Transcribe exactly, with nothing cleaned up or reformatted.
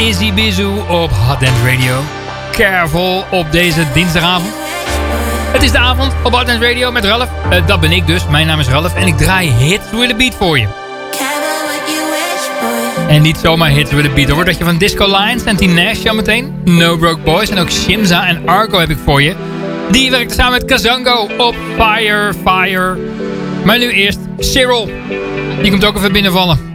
Izzy Bizu op Hot Dance Radio. Careful op deze dinsdagavond. Het is de avond op Hot Dance Radio met Ralf. Uh, dat ben ik dus. Mijn naam is Ralf en ik draai hits with a beat voor je. En niet zomaar hits with a beat hoor. Dat je van Disco Lions en Team Nash zo meteen. No Broke Boys en ook Shimza en Argo heb ik voor je. Die werkt samen met Kazango op Fire Fire. Maar nu eerst Cyril. Die komt ook even binnenvallen.